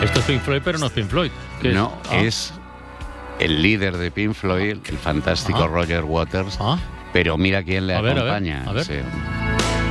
Esto es Pink Floyd, pero no es Pink Floyd. No, es el líder de Pink Floyd, el fantástico Roger Waters. Pero mira quién le acompaña. A ver. Sí.